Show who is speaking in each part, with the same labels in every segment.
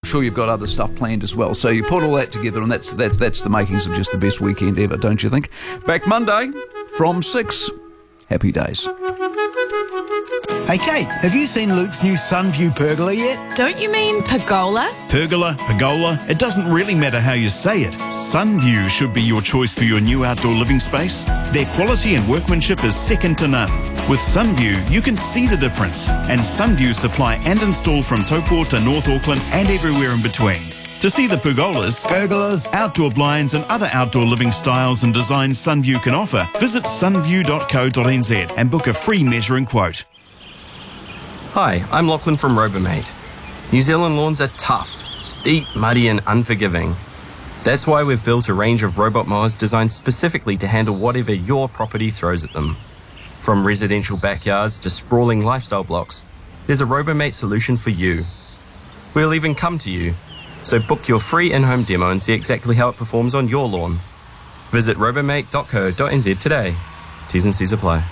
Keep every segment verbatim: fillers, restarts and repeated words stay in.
Speaker 1: sure you've got other stuff planned as well. So you put all that together, and that's that's that's the makings of just the best weekend ever, don't you think? Back Monday from six. Happy days.
Speaker 2: Hey Kate, have you seen Luke's new Sunview pergola yet?
Speaker 3: Don't you mean pergola?
Speaker 4: Pergola, pergola, it doesn't really matter how you say it. Sunview should be your choice for your new outdoor living space. Their quality and workmanship is second to none. With Sunview, you can see the difference. And Sunview supply and install from Taupo to North Auckland and everywhere in between. To see the pergolas,
Speaker 2: Pergolas,
Speaker 4: outdoor blinds and other outdoor living styles and designs Sunview can offer, visit sunview dot co dot n z and book a free measuring quote.
Speaker 5: Hi, I'm Lachlan from Robomate. New Zealand lawns are tough, steep, muddy and unforgiving. That's why we've built a range of robot mowers designed specifically to handle whatever your property throws at them. From residential backyards to sprawling lifestyle blocks, there's a Robomate solution for you. We'll even come to you, so book your free in-home demo and see exactly how it performs on your lawn. Visit robomate dot co dot n z today. T's and C's apply.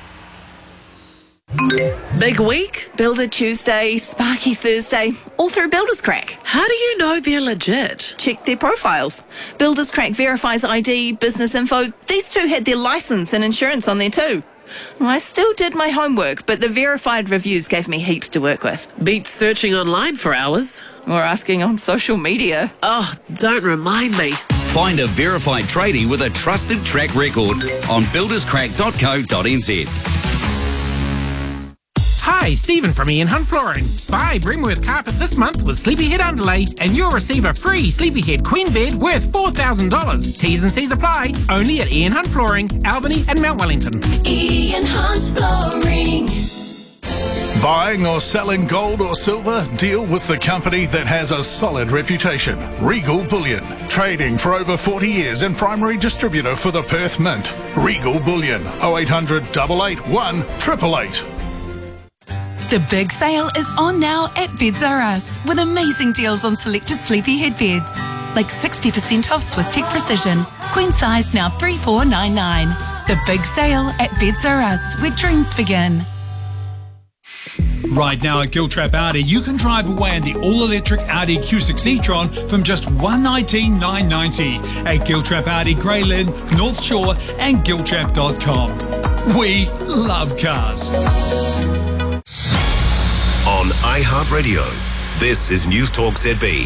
Speaker 3: Big week?
Speaker 6: Builder Tuesday, Sparky Thursday, all through Builders Crack.
Speaker 3: How do you know they're legit?
Speaker 6: Check their profiles. Builders Crack verifies I D, business info. These two had their licence and insurance on there too. I still did my homework, but the verified reviews gave me heaps to work with.
Speaker 3: Beats searching online for hours.
Speaker 6: Or asking on social media.
Speaker 3: Oh, don't remind me.
Speaker 7: Find a verified tradie with a trusted track record on builders crack dot co dot n z.
Speaker 8: Hi, Stephen from Ian Hunt Flooring. Buy Bremworth carpet this month with Sleepyhead underlay and you'll receive a free Sleepyhead queen bed worth four thousand dollars. T's and C's apply. Only at Ian Hunt Flooring, Albany and Mount Wellington.
Speaker 9: Ian Hunt Flooring.
Speaker 10: Buying or selling gold or silver? Deal with the company that has a solid reputation. Regal Bullion. Trading for over forty years and primary distributor for the Perth Mint. Regal Bullion. oh eight hundred, eight eight one, eight eight eight.
Speaker 11: The big sale is on now at Beds R Us with amazing deals on selected Sleepyhead beds. Like sixty percent off Swiss-Tech Precision. Queen size now three four nine nine. The big sale at Beds R Us where dreams begin.
Speaker 12: Right now at Giltrap Audi, you can drive away in the all-electric Audi Q six e-tron from just one hundred nineteen thousand nine hundred ninety at Giltrap Audi, Grey Lynn, North Shore and giltrap dot com. We love cars.
Speaker 13: On iHeartRadio, this is News Talk Z B.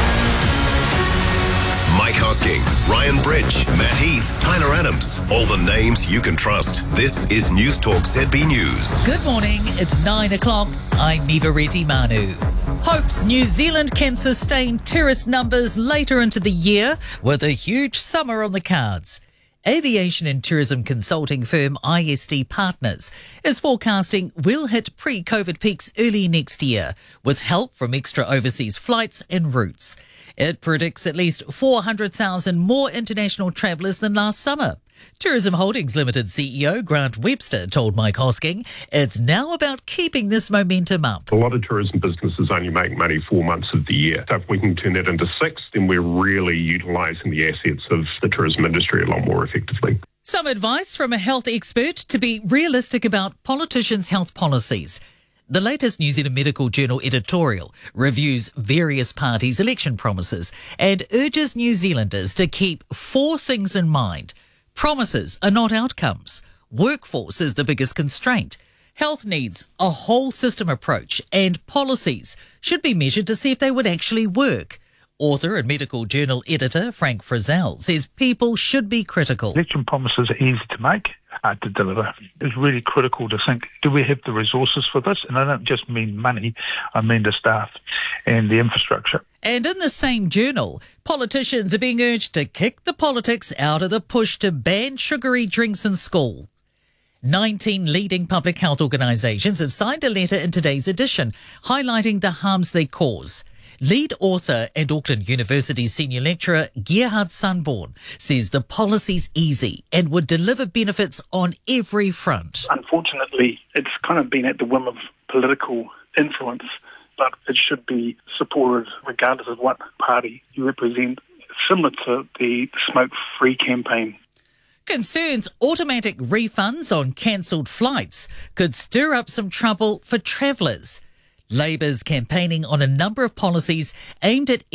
Speaker 13: Mike Hosking, Ryan Bridge, Matt Heath, Tyler Adams. All the names you can trust. This is News Talk Z B News.
Speaker 14: Good morning. It's nine o'clock. I'm Niva Reddy Manu. Hopes New Zealand can sustain tourist numbers later into the year with a huge summer on the cards. Aviation and tourism consulting firm I S D Partners is forecasting we'll hit pre-COVID peaks early next year with help from extra overseas flights and routes. It predicts at least four hundred thousand more international travellers than last summer. Tourism Holdings Limited C E O Grant Webster told Mike Hosking it's now about keeping this momentum up.
Speaker 15: A lot of tourism businesses only make money four months of the year. So if we can turn that into six, then we're really utilising the assets of the tourism industry a lot more effectively.
Speaker 14: Some advice from a health expert to be realistic about politicians' health policies. The latest New Zealand Medical Journal editorial reviews various parties' election promises and urges New Zealanders to keep four things in mind. Promises are not outcomes. Workforce is the biggest constraint. Health needs a whole system approach and policies should be measured to see if they would actually work. Author and Medical Journal editor Frank Frizzell says people should be critical.
Speaker 16: Election promises are easy to make, hard to deliver. It's really critical to think, do we have the resources for this? And I don't just mean money, I mean the staff and the infrastructure.
Speaker 14: And in the same journal, politicians are being urged to kick the politics out of the push to ban sugary drinks in school. nineteen leading public health organisations have signed a letter in today's edition highlighting the harms they cause. Lead author and Auckland University senior lecturer Gerhard Sunborn says the policy's easy and would deliver benefits on every front.
Speaker 17: Unfortunately, it's kind of been at the whim of political influence, but it should be supported regardless of what party you represent, similar to the smoke-free campaign.
Speaker 14: Concerns automatic refunds on cancelled flights could stir up some trouble for travellers. Labour's campaigning on a number of policies aimed at